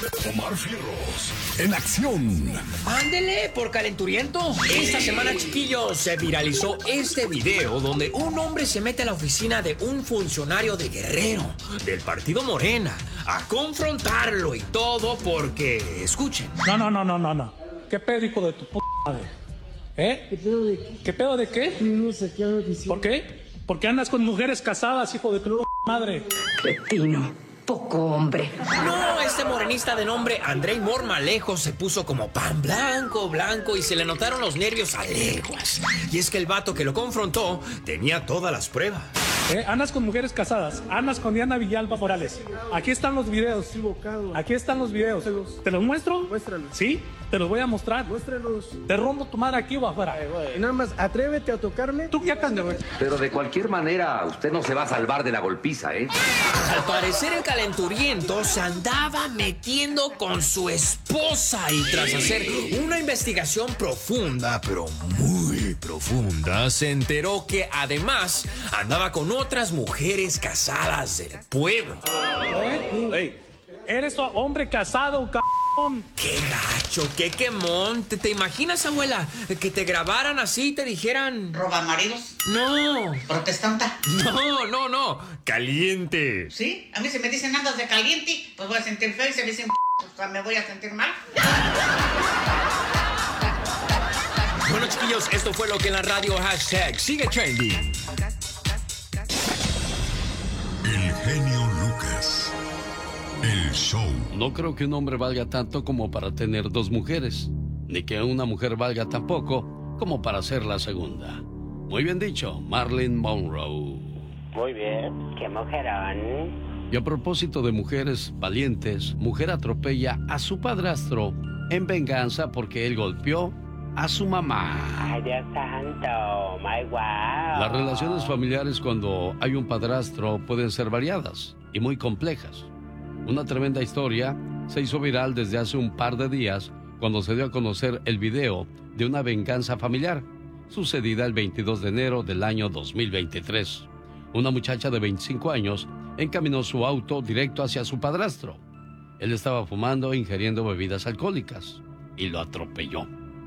Omar Fierros, en acción. Ándele, por calenturiento. Esta semana, chiquillos, se viralizó este video donde un hombre se mete a la oficina de un funcionario de Guerrero, del partido Morena, a confrontarlo y todo porque, escuchen. No. ¿Qué pedo, hijo de tu puta madre? ¿Eh? ¿Qué pedo de qué? ¿Qué pedo de qué? No sé qué andas diciendo. ¿Por qué? Porque andas con mujeres casadas, hijo de tu madre. Cretino, poco hombre. No, este morenista de nombre Andrei Mormalejo se puso como pan blanco y se le notaron los nervios a leguas. Y es que el vato que lo confrontó tenía todas las pruebas. Andas con mujeres casadas, andas con Diana Villalba Morales. Aquí están los videos. Equivocado. Aquí están los videos. ¿Te los muestro? Muéstralos. Sí, te los voy a mostrar. Muéstralos. Te rompo tu madre aquí o afuera. Y nada más, atrévete a tocarme. Tú ya acabas de ver. Pero de cualquier manera, usted no se va a salvar de la golpiza, ¿eh? Al parecer el calenturiento se andaba metiendo con su esposa y tras hacer una investigación profunda, pero muy profunda, se enteró que además andaba con otras mujeres casadas del pueblo. ¿Eres hombre casado, cabrón? ¡Qué gacho, qué quemón! ¿Te imaginas, abuela, que te grabaran así y te dijeran... ¿Roba maridos? No, ¿Protestanta? no, caliente. ¿Sí? A mí si me dicen andas de caliente, pues voy a sentir feo y si me dicen pues me voy a sentir mal. Bueno, chiquillos, esto fue lo que en la radio #sigue trending. El genio Lucas. El show. No creo que un hombre valga tanto como para tener dos mujeres, ni que una mujer valga tan poco como para ser la segunda. Muy bien dicho, Marilyn Monroe. Muy bien, qué mujerón. Y a propósito de mujeres valientes, mujer atropella a su padrastro en venganza porque él golpeó a su mamá. Ay, Dios santo, my wow. Las relaciones familiares cuando hay un padrastro pueden ser variadas y muy complejas. Una tremenda historia se hizo viral desde hace un par de días cuando se dio a conocer el video de una venganza familiar sucedida el 22 de enero del año 2023. Una muchacha de 25 años encaminó su auto directo hacia su padrastro. Él estaba fumando e ingiriendo bebidas alcohólicas y lo atropelló.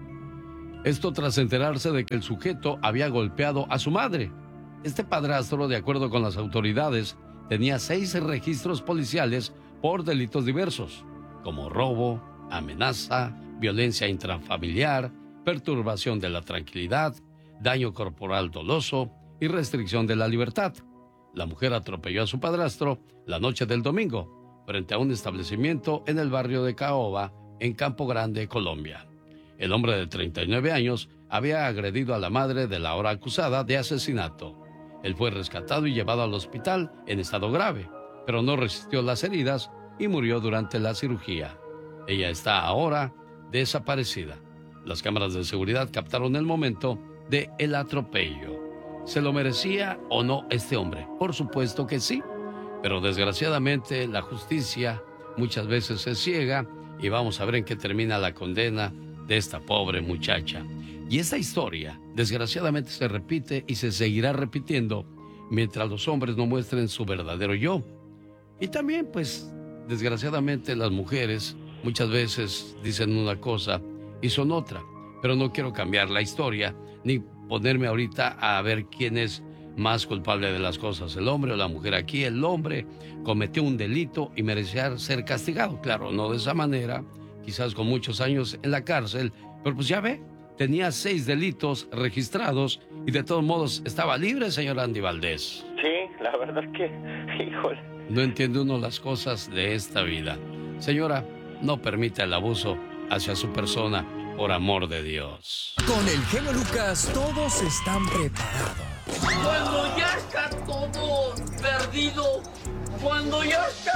Esto tras enterarse de que el sujeto había golpeado a su madre. Este padrastro, de acuerdo con las autoridades, tenía 6 registros policiales por delitos diversos, como robo, amenaza, violencia intrafamiliar, perturbación de la tranquilidad, daño corporal doloso y restricción de la libertad. La mujer atropelló a su padrastro la noche del domingo, frente a un establecimiento en el barrio de Caoba, en Campo Grande, Colombia. El hombre de 39 años había agredido a la madre de la ahora acusada de asesinato. Él fue rescatado y llevado al hospital en estado grave, pero no resistió las heridas y murió durante la cirugía. Ella está ahora desaparecida. Las cámaras de seguridad captaron el momento de el atropello. ¿Se lo merecía o no este hombre? Por supuesto que sí, pero desgraciadamente la justicia muchas veces es ciega y vamos a ver en qué termina la condena de esta pobre muchacha. Y esta historia, desgraciadamente, se repite y se seguirá repitiendo mientras los hombres no muestren su verdadero yo. Y también, pues, desgraciadamente, las mujeres muchas veces dicen una cosa y son otra. Pero no quiero cambiar la historia ni ponerme ahorita a ver quién es más culpable de las cosas, el hombre o la mujer. Aquí el hombre cometió un delito y merecía ser castigado. Claro, no de esa manera, quizás con muchos años en la cárcel, pero pues ya ve, tenía 6 delitos registrados y de todos modos estaba libre, señor Andy Valdés. Sí, la verdad es que, híjole. No entiende uno las cosas de esta vida. Señora, no permita el abuso hacia su persona, por amor de Dios. Con el genio Lucas todos están preparados. Cuando ya está todo perdido, cuando ya está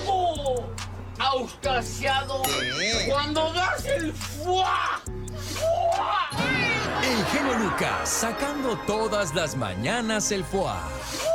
todo auscasiado, cuando das el fuá. El genio Lucas sacando todas las mañanas el foie.